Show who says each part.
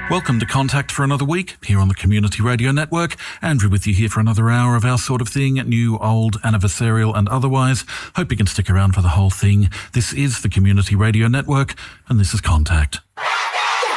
Speaker 1: Welcome to Contact for another week here on the Community Radio Network. Andrew with you here for another hour of our sort of thing, new, old, anniversarial and otherwise. Hope you can stick around for the whole thing. This is the Community Radio Network and this is Contact.